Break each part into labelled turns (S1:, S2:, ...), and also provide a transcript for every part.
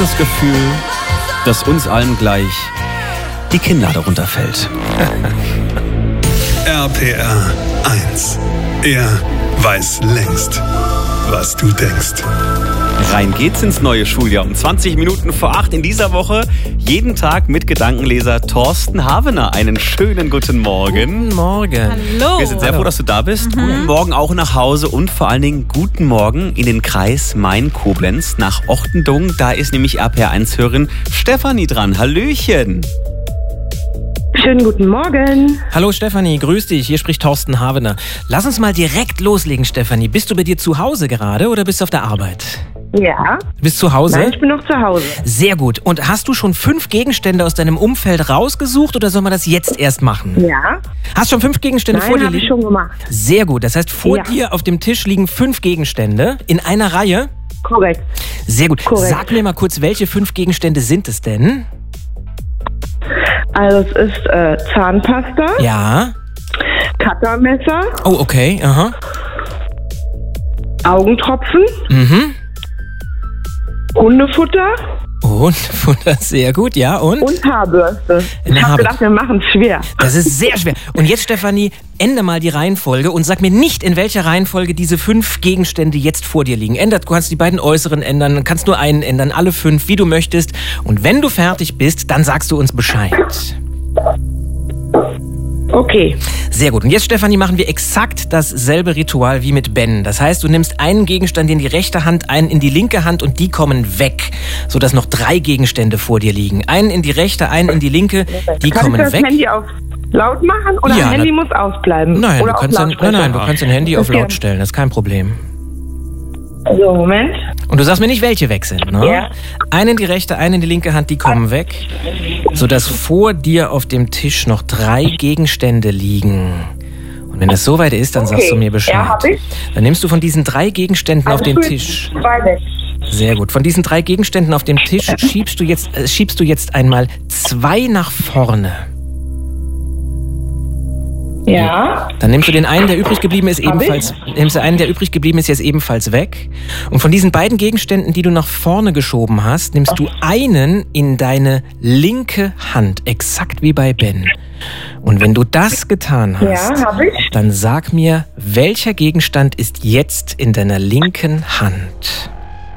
S1: das Gefühl, dass uns allen gleich die Kinnlade runterfällt.
S2: RPR 1. Er weiß längst, was du denkst.
S1: Rein geht's ins neue Schuljahr um 20 Minuten vor 8 in dieser Woche. Jeden Tag mit Gedankenleser Thorsten Havener. Einen schönen guten Morgen.
S3: Guten Morgen.
S4: Hallo.
S1: Wir sind sehr froh, dass du da bist. Guten Morgen auch nach Hause und vor allen Dingen guten Morgen in den Kreis Main-Koblenz nach Ochtendung. Da ist nämlich RPR1-Hörerin Stefanie dran. Hallöchen.
S4: Schönen guten Morgen.
S3: Hallo Stefanie, grüß dich. Hier spricht Thorsten Havener. Lass uns mal direkt loslegen, Stefanie. Bist du bei dir zu Hause gerade oder bist du auf der Arbeit?
S4: Ja.
S3: Bist du zu Hause?
S4: Nein, ich bin noch zu Hause.
S3: Sehr gut. Und hast du schon 5 Gegenstände aus deinem Umfeld rausgesucht oder sollen wir das jetzt erst machen?
S4: Ja.
S3: Hast schon 5 Gegenstände vor dir
S4: Nein, habe ich
S3: liegen?
S4: schon gemacht.
S3: Sehr gut. Das heißt, vor dir auf dem Tisch liegen 5 Gegenstände in einer Reihe?
S4: Korrekt.
S3: Sehr gut.
S4: Korrekt.
S3: Sag mir mal kurz, welche 5 Gegenstände sind es denn?
S4: Also es ist Zahnpasta,
S3: Ja.
S4: Cuttermesser,
S3: Oh, okay. Aha.
S4: Augentropfen,
S3: Mhm.
S4: Hundefutter
S3: Und Futter, sehr gut, ja. Und?
S4: und Haarbürste.
S3: Eine
S4: Ich habe
S3: Haarbürste.
S4: gedacht, wir machen es schwer.
S3: Das ist sehr schwer. Und jetzt, Stefanie, ändere mal die Reihenfolge und sag mir nicht, in welcher Reihenfolge diese 5 Gegenstände jetzt vor dir liegen. Du kannst die beiden äußeren ändern, kannst nur einen ändern, alle 5, wie du möchtest. Und wenn du fertig bist, dann sagst du uns Bescheid.
S4: Okay.
S3: Sehr gut. Und jetzt, Stefanie, machen wir exakt dasselbe Ritual wie mit Ben. Das heißt, du nimmst einen Gegenstand in die rechte Hand, einen in die linke Hand und die kommen weg, sodass noch 3 Gegenstände vor dir liegen. Einen in die rechte, einen in die linke, die
S4: Kann
S3: kommen
S4: ich das
S3: weg.
S4: Handy auf laut machen oder
S3: Ja,
S4: das Handy muss ausbleiben?
S3: Nein,
S4: oder
S3: du
S4: auf
S3: kannst
S4: Lautsprecher?
S3: du kannst dein Handy auf
S4: Okay.
S3: laut stellen, das ist kein Problem.
S4: So, Moment.
S3: Und du sagst mir nicht, welche weg sind, ne?
S4: Ja.
S3: Einen in die rechte, einen in die linke Hand, die kommen weg, sodass vor dir auf dem Tisch noch 3 Gegenstände liegen. Und wenn das soweit ist, dann sagst du mir Bescheid.
S4: Ja, hab ich.
S3: Dann nimmst du von diesen 3 Gegenständen auf den
S4: gut.
S3: Tisch.
S4: 2 weg.
S3: Sehr gut. Von diesen 3 Gegenständen auf dem Tisch schiebst du jetzt einmal 2 nach vorne.
S4: Ja.
S3: Dann nimmst du den einen, der übrig geblieben ist, jetzt ebenfalls weg. Und von diesen beiden Gegenständen, die du nach vorne geschoben hast, nimmst du einen in deine linke Hand, exakt wie bei Ben. Und wenn du das getan hast,
S4: Ja, habe ich.
S3: dann sag mir, welcher Gegenstand ist jetzt in deiner linken Hand?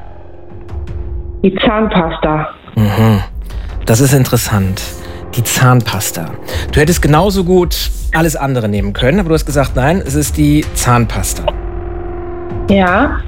S4: Die Zahnpasta.
S3: Das ist interessant. Die Zahnpasta. Du hättest genauso gut alles andere nehmen können, aber du hast gesagt, nein, es ist die Zahnpasta.
S4: Ja.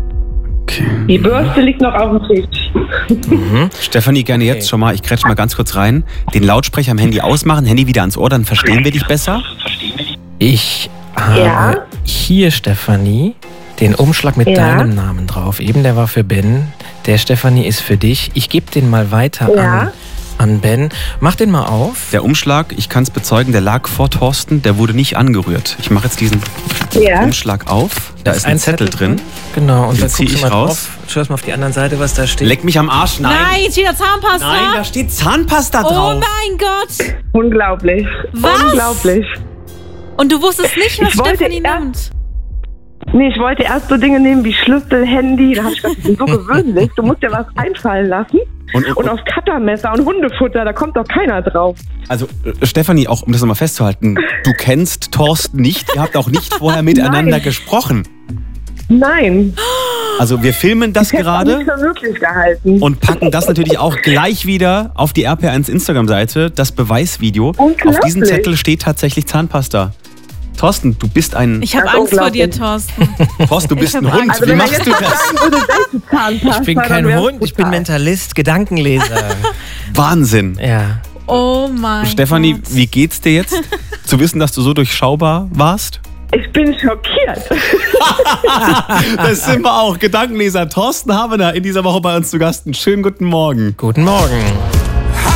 S4: Die Bürste liegt noch auf dem Tisch.
S1: Stefanie, gerne jetzt schon mal, ich grätsch mal ganz kurz rein, den Lautsprecher am Handy ausmachen, Handy wieder ans Ohr, dann verstehen wir dich besser.
S3: Ich habe hier, Stefanie, den Umschlag mit deinem Namen drauf. Eben der war für Ben, der Stefanie ist für dich. Ich gebe den mal weiter an Ben. Mach den mal auf.
S1: Der Umschlag, ich kann es bezeugen, der lag vor Thorsten, der wurde nicht angerührt. Ich mache jetzt diesen Umschlag auf, da ist ein Zettel drin.
S3: Genau, und
S1: Den
S3: dann
S1: zieh
S3: guckst du
S1: ich
S3: mal
S1: raus.
S3: drauf. Schau mal auf die andere Seite, was da steht.
S1: Leck mich am Arsch, nein.
S4: Nein, jetzt wieder Zahnpasta.
S1: Nein, da steht Zahnpasta drauf.
S4: Oh mein Gott. Unglaublich. Was? Unglaublich. Und du wusstest nicht, was Ich wollte Stefanie erst- nimmt. Nee, ich wollte erst so Dinge nehmen wie Schlüssel, Handy. Da habe ich gedacht, das ist so gewöhnlich. Du musst dir was einfallen lassen. Und auf Cuttermesser und Hundefutter, da kommt doch keiner drauf.
S1: Also, Stefanie, auch um das nochmal festzuhalten, du kennst Thorsten nicht, ihr habt auch nicht vorher miteinander gesprochen.
S4: Nein.
S1: Also, wir filmen das
S4: Ich hätte auch
S1: gerade
S4: nicht für möglich gehalten.
S1: und packen das natürlich auch gleich wieder auf die RPR1 Instagram-Seite, das Beweisvideo.
S4: Unglaublich.
S1: Auf diesem Zettel steht tatsächlich Zahnpasta. Thorsten, du bist ein...
S4: Ich habe Angst vor dir, Thorsten.
S1: Thorsten, du bist ein Hund.
S4: Also
S1: Wie
S4: wenn er
S1: machst
S4: jetzt
S1: du
S4: noch
S1: das?
S4: sagen würde, welche Zahnpasta,
S3: Ich bin
S4: dann
S3: kein
S4: wär's
S3: Hund, ich bin
S4: brutal.
S3: Mentalist, Gedankenleser.
S1: Wahnsinn.
S3: Ja.
S4: Oh mein
S1: Stefanie,
S4: Gott.
S1: wie geht's dir jetzt? Zu wissen, dass du so durchschaubar warst?
S4: Ich bin schockiert.
S1: Das sind wir auch. Gedankenleser Thorsten Havener in dieser Woche bei uns zu Gast. Einen schönen guten Morgen.
S3: Guten Morgen.